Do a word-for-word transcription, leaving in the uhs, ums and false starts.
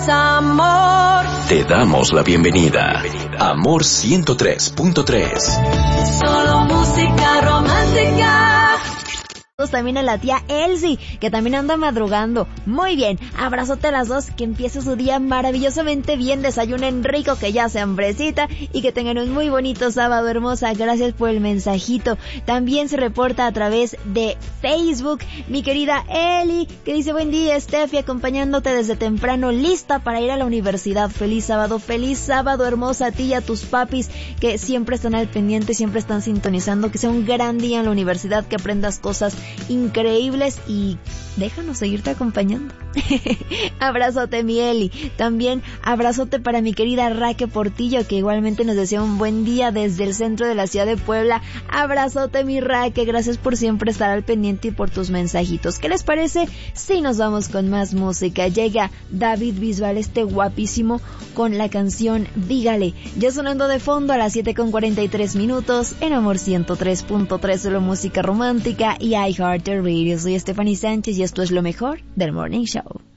Amor. Te damos la bienvenida. Amor ciento tres punto tres. Solo música romántica. También a la tía Elsie, que también anda madrugando. Muy bien, abrazote a las dos, que empiece su día maravillosamente bien, desayunen rico, que ya se hambrecita y que tengan un muy bonito sábado, hermosa. Gracias por el mensajito. También se reporta a través de Facebook mi querida Eli, que dice: buen día, Steffi, acompañándote desde temprano, lista para ir a la universidad. Feliz sábado, feliz sábado, hermosa, a ti y a tus papis, que siempre están al pendiente, siempre están sintonizando. Que sea un gran día en la universidad, que aprendas cosas increíbles y déjanos seguirte acompañando. Abrazote, mi Eli. También abrazote para mi querida Raque Portillo, que igualmente nos desea un buen día desde el centro de la ciudad de Puebla. Abrazote, mi Raque, gracias por siempre estar al pendiente y por tus mensajitos. ¿Qué les parece si nos vamos con más música? Llega David Bisbal, este guapísimo, con la canción Dígale, ya sonando de fondo a las siete con cuarenta y tres minutos en Amor ciento tres punto tres, solo música romántica y iHeart Radio. Soy Stephanie Sánchez y esto es lo mejor del Morning Show.